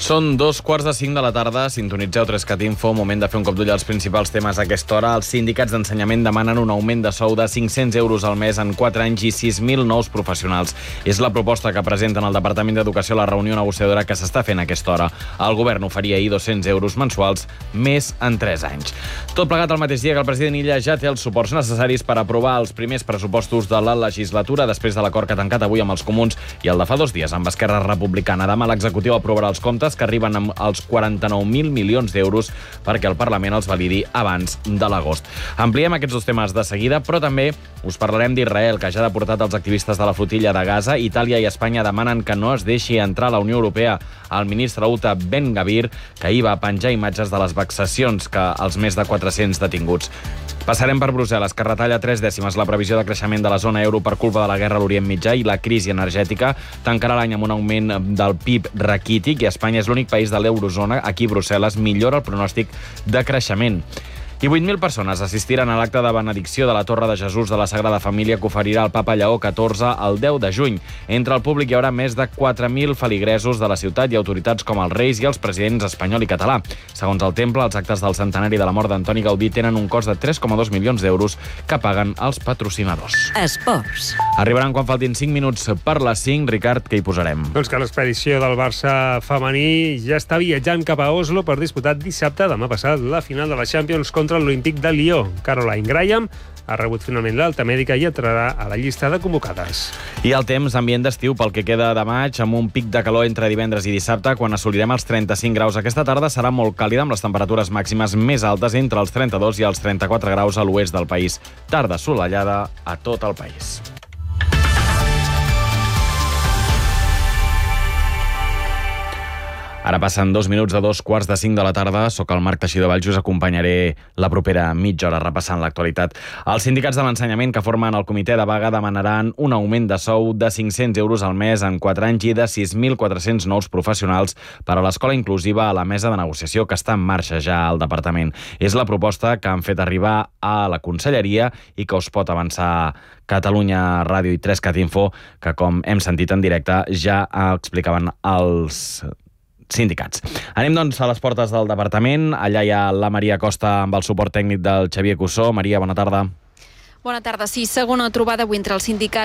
Són 2:45 de la tarda, sintonitzeu 3cat Info, moment de fer un cop d'ull als principals temes a aquesta hora. Els sindicats d'ensenyament demanen un augment de sou de 500 euros al mes en 4 anys i 6.000 nous professionals. És la proposta que presenten al Departament d'Educació a la reunió negociadora que s'està fent a aquesta hora. El govern oferia ahir 200 euros mensuals més en 3 anys. Tot plegat al mateix dia que el president Illa ja té els suports necessaris per aprovar els primers pressupostos de la legislatura després de l'acord que ha tancat avui amb els comuns i el de fa 2 dies amb Esquerra Republicana. Demà l'executiu aprovarà els comptes que arriben als 49.000 milions d'euros perquè el Parlament els validi abans de l'agost. Ampliem aquests dos temes de seguida, però també us parlarem d'Israel, que ja ha deportat els activistes de la flotilla de Gaza. Itàlia i Espanya demanen que no es deixi entrar a la Unió Europea el ministre Uta Ben-Gavir, que ahir va penjar imatges de les vexacions que els més de 400 detinguts. Passarem per Brussel·les, que retalla 3 dècimes la previsió de creixement de la zona euro per culpa de la guerra a l'Orient Mitjà i la crisi energètica. Tancarà l'any amb un augment del PIB raquític i Espanya és l'únic país de l'eurozona. Aquí, Brussel·les millora el pronòstic de creixement. I 8.000 persones assistiran a l'acte de benedicció de la Torre de Jesús de la Sagrada Família que oferirà el papa Lleó XIV el 10 de juny. Entre el públic hi haurà més de 4.000 feligresos de la ciutat i autoritats com els reis i els presidents espanyol i català. Segons el temple, els actes del centenari de la mort d'Antoni Gaudí tenen un cost de 3,2 milions d'euros que paguen els patrocinadors. Esports. Arribaran quan faltin 5 minuts per les 5. Ricard, què hi posarem? Doncs que l'expedició del Barça femení ja està viatjant cap a Oslo per disputar dissabte, demà passat, la final de la Champions contra l'Olímpic de Lió. Caroline Graham ha rebut finalment l'alta mèdica i entrarà a la llista de convocades. I el temps, ambient d'estiu pel que queda de maig, amb un pic de calor entre divendres i dissabte, quan assolirem els 35 graus. Aquesta tarda serà molt càlida, amb les temperatures màximes més altes entre els 32 i els 34 graus a l'oest del país. Tarda assolellada a tot el país. Ara passen 2 minuts de 2:45 de la tarda. Soc el Marc Teixidor Valls, us acompanyaré la propera mitja hora repassant l'actualitat. Els sindicats de l'ensenyament que formen el comitè de vaga demanaran un augment de sou de 500 euros al mes en 4 anys i de 6.400 nous professionals per a l'escola inclusiva a la mesa de negociació que està en marxa ja al departament. És la proposta que han fet arribar a la Conselleria i que us pot avançar Catalunya Ràdio i 3cat Info, que com hem sentit en directe ja explicaven els sindicats. Anem, doncs, a les portes del departament. Allà hi ha la Maria Costa amb el suport tècnic del Xavier Cussó. Maria, bona tarda. Bona tarda. Sí, segona trobada avui entre els sindicats